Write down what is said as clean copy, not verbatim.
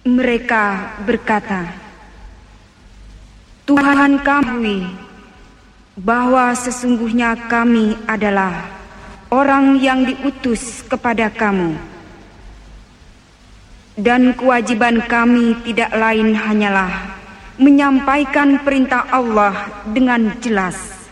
Mereka berkata, Tuhan kami, bahwa sesungguhnya kami adalah orang yang diutus kepada kamu, dan kewajiban kami tidak lain hanyalah menyampaikan perintah Allah dengan jelas.